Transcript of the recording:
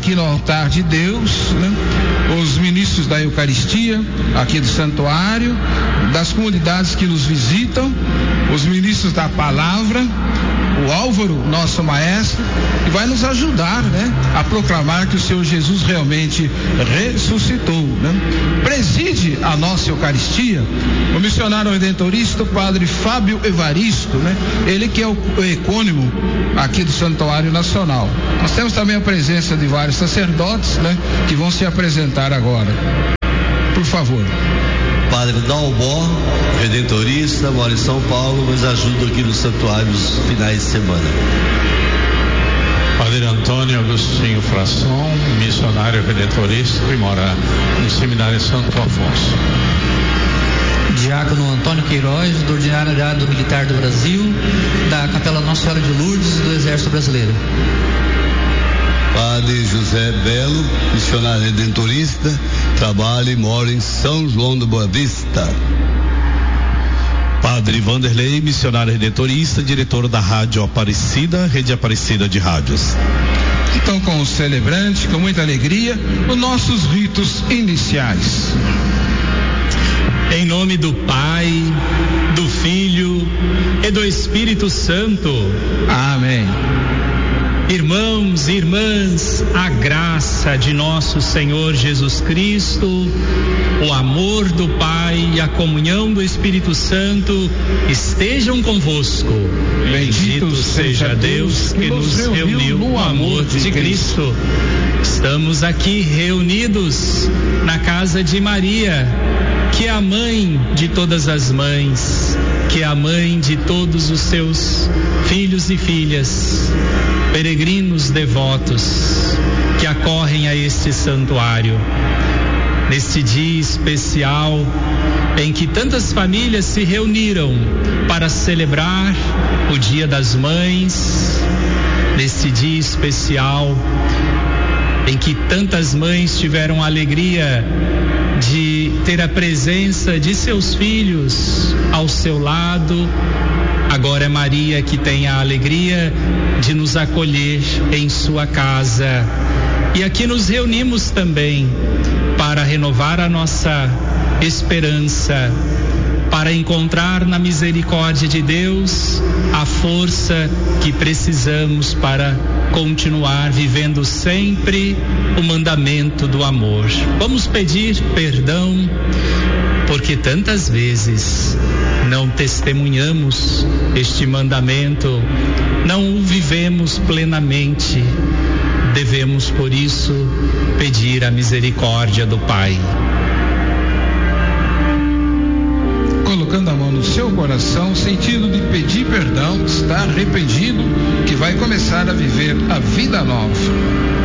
aqui no altar de Deus, né? Os ministros da Eucaristia, aqui do santuário, das comunidades que nos visitam, os ministros da palavra, o Álvaro, nosso maestro, que vai nos ajudar, né? A proclamar que o Senhor Jesus realmente ressuscitou, né? Preside a nossa Eucaristia o missionário redentorista, o padre Fábio Evaristo, né? Ele que é o ecônimo aqui do Santuário Nacional. Nós temos também a presença de vários sacerdotes, né? Que vão se apresentar agora. Por favor. Padre Dalbó, redentorista, mora em São Paulo, mas ajuda aqui nos santuários finais de semana. Padre Antônio Agostinho Frasson, missionário redentorista que mora no Seminário Santo Afonso. Diácono Antônio Queiroz, do Ordinário Militar do Brasil, da Capela Nossa Senhora de Lourdes do Exército Brasileiro. Padre José Belo, missionário redentorista, trabalha e mora em São João do Boa Vista. Padre Vanderlei, missionário redentorista, diretor da Rádio Aparecida, Rede Aparecida de Rádios. Então, com o celebrante, com muita alegria, os nossos ritos iniciais. Em nome do Pai, do Filho e do Espírito Santo. Amém. Irmãos e irmãs, a graça de nosso Senhor Jesus Cristo, o amor do Pai e a comunhão do Espírito Santo estejam convosco. Bendito seja Deus que nos reuniu no amor de Cristo. Estamos aqui reunidos na casa de Maria, que é a mãe de todas as mães, que é a mãe de todos os seus filhos e filhas, peregrinos devotos que acorrem a este santuário. Neste dia especial em que tantas famílias se reuniram para celebrar o Dia das Mães, neste dia especial em que tantas mães tiveram a alegria de ter a presença de seus filhos ao seu lado, agora é Maria que tem a alegria de nos acolher em sua casa. E aqui nos reunimos também para renovar a nossa esperança, para encontrar na misericórdia de Deus a força que precisamos para continuar vivendo sempre o mandamento do amor. Vamos pedir perdão porque tantas vezes não testemunhamos este mandamento, não o vivemos plenamente. Devemos, por isso, pedir a misericórdia do Pai. Colocando a mão no seu coração, sentido de pedir perdão, estar arrependido, que vai começar a viver a vida nova.